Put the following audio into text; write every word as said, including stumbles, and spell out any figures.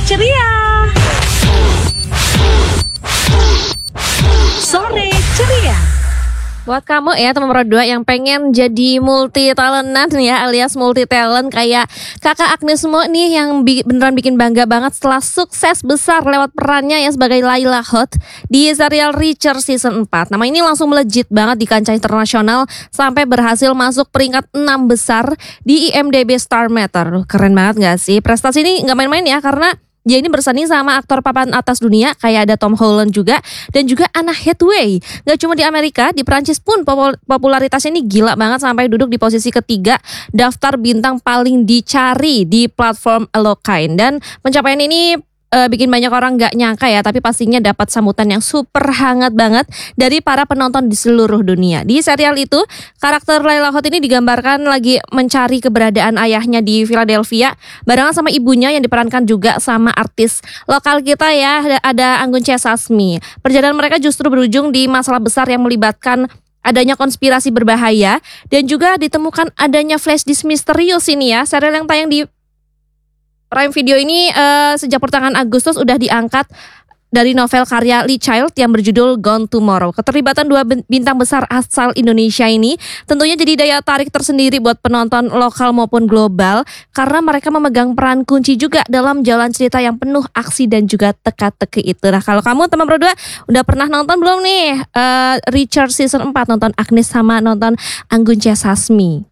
ceria. Sore ceria. Buat kamu ya teman berdua yang pengen jadi multi talentan ya, alias multi talent kayak kakak Agnes Mo nih yang bi- beneran bikin bangga banget setelah sukses besar lewat perannya ya sebagai Layla Hut di serial Reacher season empat. Nama ini langsung melejit banget di kancah internasional sampai berhasil masuk peringkat enam besar di I M D B Star Meter. Keren banget gak sih? Prestasi ini gak main-main ya, karena dia ini bersanding sama aktor papan atas dunia kayak ada Tom Holland juga dan juga Anna Hathaway. Gak cuma di Amerika, di Prancis pun popularitasnya ini gila banget sampai duduk di posisi ketiga daftar bintang paling dicari di platform Allokine. Dan pencapaian ini Uh, bikin banyak orang gak nyangka ya, tapi pastinya dapat sambutan yang super hangat banget dari para penonton di seluruh dunia. Di serial itu, karakter Layla Hut ini digambarkan lagi mencari keberadaan ayahnya di Philadelphia barengan sama ibunya yang diperankan juga sama artis lokal kita ya, ada, ada Anggun C. Sasmi. Perjalanan mereka justru berujung di masalah besar yang melibatkan adanya konspirasi berbahaya dan juga ditemukan adanya flash disk misterius ini ya. Serial yang tayang di Prime Video ini uh, sejak pertengahan Agustus udah diangkat dari novel karya Lee Child yang berjudul Gone Tomorrow. Keterlibatan dua bintang besar asal Indonesia ini tentunya jadi daya tarik tersendiri buat penonton lokal maupun global karena mereka memegang peran kunci juga dalam jalan cerita yang penuh aksi dan juga teka-teki itu. Nah, kalau kamu teman berdua udah pernah nonton belum nih uh, Reacher season empat, nonton Agnes sama nonton Anggun C. Sasmi?